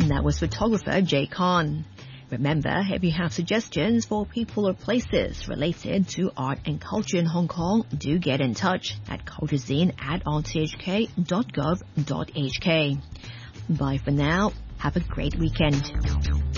And that was photographer Jay Khan. Remember, if you have suggestions for people or places related to art and culture in Hong Kong, do get in touch at culturescene@rthk.gov.hk. Bye for now. Have a great weekend.